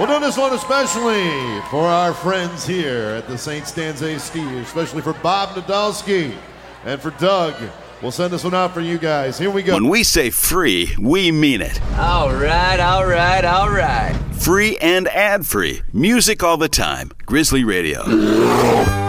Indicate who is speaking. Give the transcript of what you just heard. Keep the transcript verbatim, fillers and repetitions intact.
Speaker 1: We'll do this one especially for our friends here at the Saint Stan's A S D, especially for Bob Nadolski and for Doug. We'll send this one out for you guys. Here we go.
Speaker 2: When we say free, we mean it.
Speaker 3: All right, all right, all right.
Speaker 2: Free and ad-free. Music all the time. Grizzly Radio.